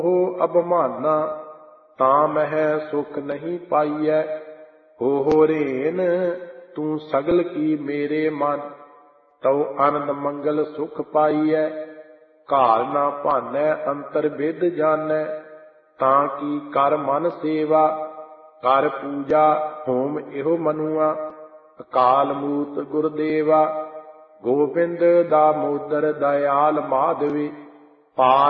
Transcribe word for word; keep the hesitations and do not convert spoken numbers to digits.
ਹੋ ਅਭਮਾਨਾ, ਤਾਂ ਮਹਿ ਸੁਖ ਨਹੀਂ ਪਾਈਐ। ਹੋ ਹੋ ਰੇਨ ਤੂੰ ਸਗਲ ਕੀ ਮੇਰੇ ਮਨ, ਤਉ ਆਨੰਦ ਮੰਗਲ ਸੁਖ ਪਾਈਐ। ਘਾਲ ਨਾ ਭਾਨੈ ਅੰਤਰ ਵਿਦ ਜਾਣੈ, ਤਾਂ ਕੀ ਕਰ ਮਨ ਸੇਵਾ। ਕਰ ਪੂਜਾ ਹੋਮ ਇਹੋ ਮਨੁਆ, ਅਕਾਲ ਮੂਰਤ ਗੁਰਦੇਵਾ। ਗੋਬਿੰਦ ਦਾਮੋਦਰ ਦਇਆਲ ਮਾਧਵੇ,